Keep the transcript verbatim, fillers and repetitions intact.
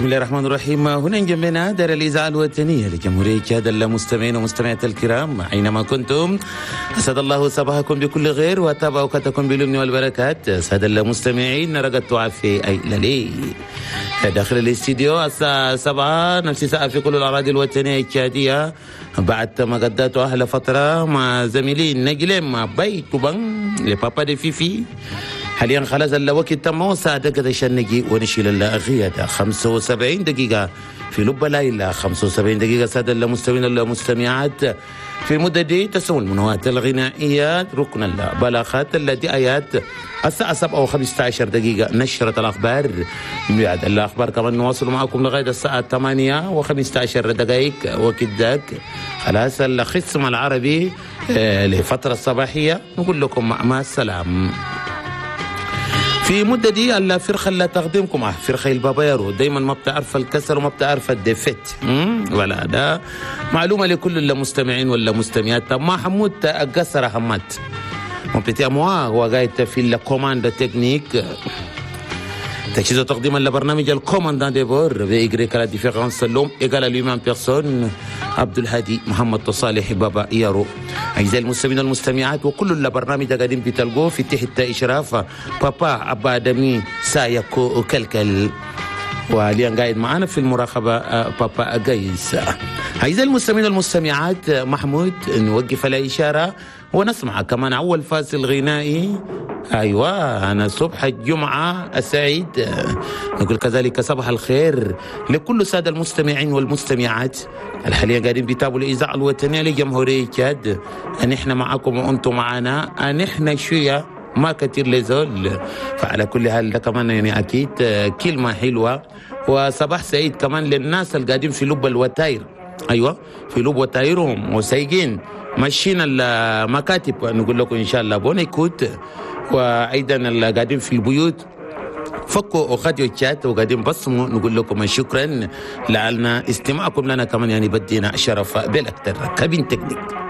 بسم الله الرحمن الرحيم. هنا جنبنا دار الإذاعة الوطنية لجمهورية تشاد. المستمعين ومستمعات الكرام أينما كنتم، أسعد الله صباحكم بكل خير وأتابع أوقاتكم باليمن والبركات. سادة المستمعين، رقدت في أي للي داخل الاستديو الساعة سبعة نفس ساعة في كل الأراضي الوطنية التشادية، بعد ما قضيت أهل فترة مع زميلين نجلم مع بيت وبن لبابا دي فيفي. حاليا خلاص الوقت تم وساعة دقيقة عشان نجي ونشيل الأغية خمسة وسبعين دقيقة في لب ليلة خمسة وسبعين دقيقة. سادة المستمعين والمستمعات، في المدة دي تسمى المنوعات الغنائية ركن البلاغات التي آيات الساعة سبعة وخمسة عشر دقيقة نشرة الأخبار. بعد الأخبار كمان نواصل معكم لغاية الساعة ثمانية وخمسة عشر دقائق وكداك خلاص الخصم العربي لفترة الصباحية. نقول لكم مع السلام. في مدة دي الفرخة اللي تقدمكم اه فرخة البابيرو دايما ما بتعرف الكسر وما بتعرف الديفيت ولا ده معلومة لكل المستمعين ولا مستمعات. ما حمود القسرة همت مبتدئ موا وقايت في الكوماند تكنيك تجهيز وتقديما لبرنامج الكوماندان دي بور بإجريك لا ديفيرانس لوم إيجال لومان بيرسون عبد الهادي محمد تصالح بابا إيارو. أعزائي المستمعين والمستمعات، وكل البرنامج قاعدين بتلقوه في تحت إشراف بابا أبا آدمي سايكو كلكل، واليوم قاعد معنا في المراقبة بابا قيس. أعزائي المستمعين والمستمعات، محمود نوقف الإشارة ونسمع كمان أول فاصل غنائي. أيوة، أنا صبح الجمعة السعيد نقول كذلك صباح الخير لكل السادة المستمعين والمستمعات الحاليا قاعدين بيتابعوا الإذاعة الوطنية لجمهورية تشاد. أن إحنا معكم وأنتم معنا، أن إحنا شوية ما كتير لزول. فعلى كل حال ده كمان يعني أكيد كلمة حلوة وصباح سعيد كمان للناس اللي قاعدين في لب الوتاير. أيوة، في لب وتايرهم وسايقين ماشيين المكاتب. نقول لكم إن شاء الله بونيكوت. وأيضا اللي قاعدين في البيوت فكوا وخدوا الشات وقاعدين بصموا، نقول لكم شكرا لأن استماعكم لنا كمان يعني بدينا شرف بالأكثر. كابين تكنيك.